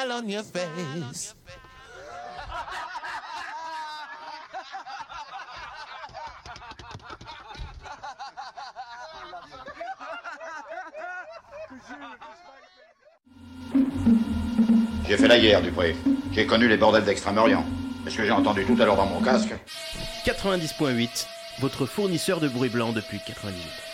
smile on your face. J'ai fait la guerre, Dupré. J'ai connu les bordels d'Extrême-Orient. Est-ce que j'ai entendu tout à l'heure dans mon casque? 90.8, votre fournisseur de bruit blanc depuis 90 minutes.